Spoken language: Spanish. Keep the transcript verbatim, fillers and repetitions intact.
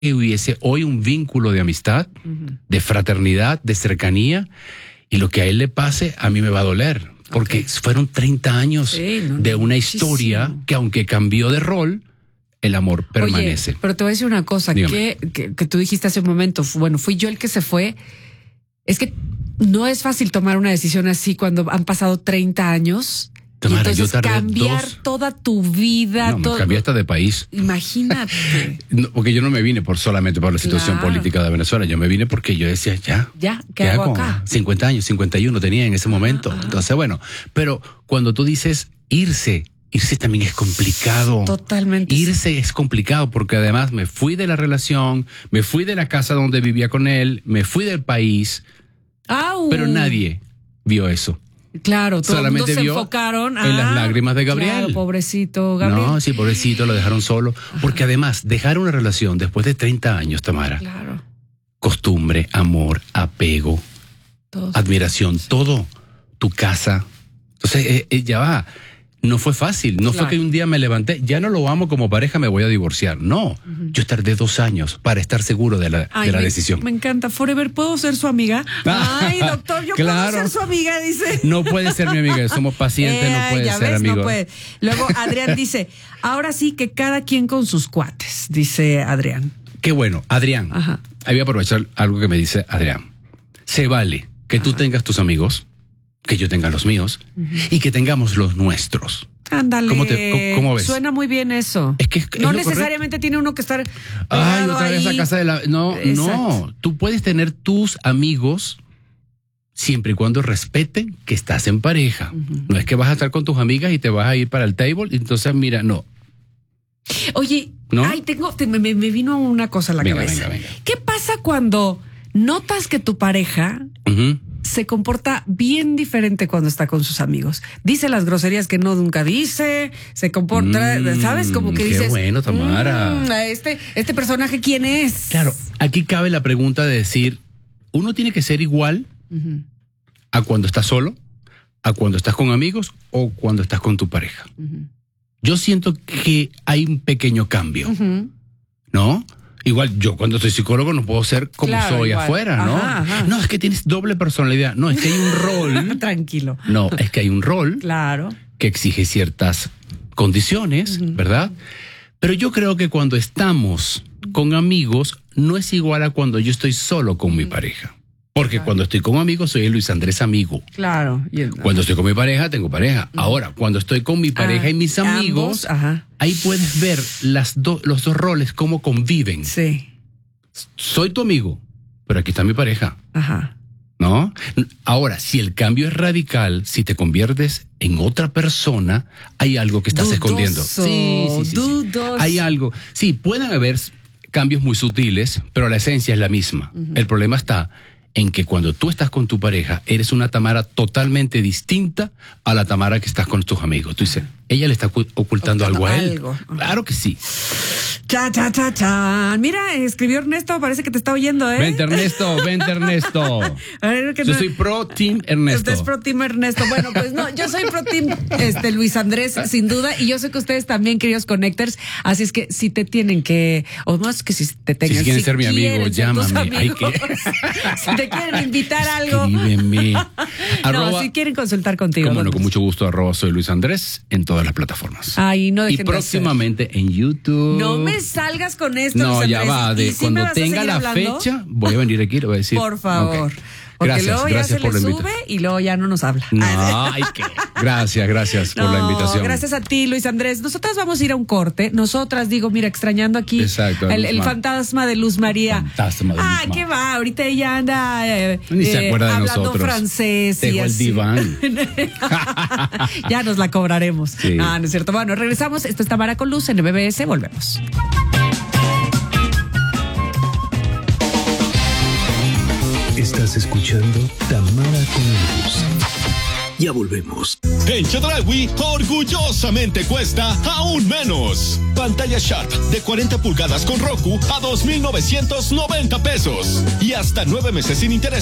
que hubiese hoy un vínculo de amistad, uh-huh. de fraternidad, de cercanía, y lo que a él le pase, a mí me va a doler, porque okay. fueron treinta años sí, no, de una historia muchísimo. Que aunque cambió de rol, el amor permanece. Oye, pero te voy a decir una cosa, que, que, que tú dijiste hace un momento, bueno, fui yo el que se fue, es que no es fácil tomar una decisión así cuando han pasado treinta años. Tamara, entonces yo tardé cambiar dos... toda tu vida. No, todo... me cambié hasta de país. Imagínate. No, porque yo no me vine por solamente por la situación claro. política de Venezuela. Yo me vine porque yo decía, ya. Ya, ¿qué, ¿qué hago, hago acá? cincuenta años, cincuenta y uno tenía en ese momento. Ajá, ajá. Entonces, bueno, pero cuando tú dices irse, irse también es complicado. Totalmente. Irse sí. es complicado porque además me fui de la relación, me fui de la casa donde vivía con él, me fui del país. Au. Pero nadie vio eso. Claro, todos solamente se vio enfocaron en ah, las lágrimas de Gabriel. Claro, pobrecito Gabriel. No, sí, pobrecito, lo dejaron solo. Porque además, dejar una relación después de treinta años, Tamara. Claro. Costumbre, amor, apego, todo. Admiración, todo. Tu casa. Entonces, eh, eh, ya va. No fue fácil. No claro. fue que un día me levanté, ya no lo amo como pareja, me voy a divorciar. No. Uh-huh. Yo tardé dos años para estar seguro de la, Ay, de la me, decisión. Me encanta. Forever, ¿puedo ser su amiga? Ay, doctor, yo claro. puedo ser su amiga, dice. No puede ser mi amiga. Somos pacientes, eh, no puede ya ser ves, amigo. No puede. Luego Adrián dice, ahora sí que cada quien con sus cuates, dice Adrián. Qué bueno. Adrián. Ajá. Voy a aprovechar algo que me dice Adrián. Se vale que Ajá. tú tengas tus amigos, que yo tenga los míos, uh-huh. y que tengamos los nuestros. Ándale. ¿Cómo, te, cómo, cómo ves? Suena muy bien eso. Es que es no necesariamente correcto. Tiene uno que estar. Ay, otra vez a casa de la. No, exacto. no. Tú puedes tener tus amigos siempre y cuando respeten que estás en pareja. Uh-huh. No es que vas a estar con tus amigas y te vas a ir para el table. Y entonces, mira, no. Oye, ¿no? ay, tengo, te, me, me vino una cosa a la venga, cabeza. Venga, venga. ¿Qué pasa cuando notas que tu pareja uh-huh. se comporta bien diferente cuando está con sus amigos? Dice las groserías que no nunca dice, se comporta, mm, ¿sabes? Como que qué dices, bueno, Tamara. Mmm, este, este personaje, ¿quién es? Claro, aquí cabe la pregunta de decir, ¿uno tiene que ser igual uh-huh. a cuando estás solo, a cuando estás con amigos o cuando estás con tu pareja? Uh-huh. Yo siento que hay un pequeño cambio, uh-huh. ¿no? Igual yo cuando soy psicólogo no puedo ser como claro, soy igual. Afuera, ¿no? Ajá, ajá. No, es que tienes doble personalidad. No, es que hay un rol. Tranquilo. No, es que hay un rol. Claro. Que exige ciertas condiciones, uh-huh. ¿verdad? Pero yo creo que cuando estamos con amigos no es igual a cuando yo estoy solo con uh-huh. mi pareja. Porque claro. cuando estoy con amigos soy el Luis Andrés amigo. Claro. Cuando estoy con mi pareja, tengo pareja. Uh-huh. Ahora, cuando estoy con mi pareja ah, y mis amigos, ambos, ahí puedes ver las do, los dos roles, cómo conviven. Sí. Soy tu amigo, pero aquí está mi pareja. Ajá. ¿No? Ahora, si el cambio es radical, si te conviertes en otra persona, hay algo que estás Dudoso. escondiendo. Sí, sí, sí, Dudoso. sí. Hay algo. Sí, pueden haber cambios muy sutiles, pero la esencia es la misma. Uh-huh. El problema está en que cuando tú estás con tu pareja, eres una Tamara totalmente distinta a la Tamara que estás con tus amigos. Tú dices, ella le está ocultando, ocultando algo a él. Algo. Claro que sí. Cha, cha, cha, cha. Mira, escribió Ernesto, parece que te está oyendo, ¿eh? Vente, Ernesto, vente, Ernesto. A ver, que yo no... soy pro team Ernesto. Usted es pro team Ernesto. Bueno, pues no, yo soy pro team este, Luis Andrés, sin duda, y yo sé que ustedes también, queridos connectors, así es que si te tienen que, o más que si te tengan, si quieren si ser mi amigo, llámame. Hay que... si te quieren invitar a algo. Escríbeme. No, arroba, si quieren consultar contigo. Como no, con mucho gusto, arroba soy Luis Andrés en todas las plataformas. Ay, no dejen y próximamente de en YouTube. No me salgas con esto. No, ya va. De, ¿sí cuando tenga la hablando? Fecha, voy a venir aquí y le voy a decir. Por favor. Okay. Porque gracias, luego ya gracias se por le la sube y luego ya no nos habla. No, ay, qué. Gracias, gracias no, por la invitación. Gracias a ti, Luis Andrés. Nosotras vamos a ir a un corte. Nosotras, digo, mira, extrañando aquí Exacto, el, el fantasma de Luz María. Fantasma de Luz Ah, ¿qué va? Ahorita ella anda eh, Ni se eh, acuerda de hablando nosotros. francés. Dejo y el así. diván. Ya nos la cobraremos. Sí. Ah, no es cierto. Bueno, regresamos. Esto es Tamara con Luz en el B B S. Volvemos. Estás escuchando Tamara con Luz. Ya volvemos. En Chedraui, orgullosamente cuesta aún menos. Pantalla Sharp de cuarenta pulgadas con Roku a dos mil novecientos noventa pesos. Y hasta nueve meses sin interés.